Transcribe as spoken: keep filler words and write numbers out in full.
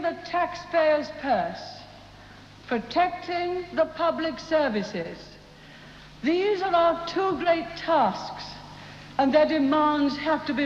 Protecting the taxpayer's purse, protecting the public services. These are our two great tasks, and their demands have to be